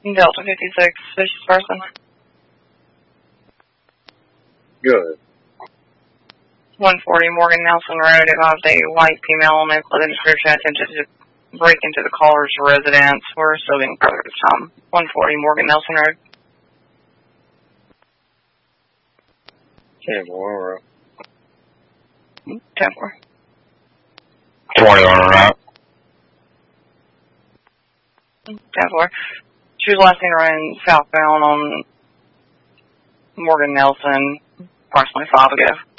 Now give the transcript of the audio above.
Delta 56, suspicious person. Good. 140 Morgan Nelson Road, involved a white female, no clothing description, attempted to break into the caller's residence. We're still being further at this time. 140 Morgan Nelson Road. 10-4. 10-4. 20 on her out. 10-4. She was last seen running southbound on Morgan Nelson approximately 5 ago.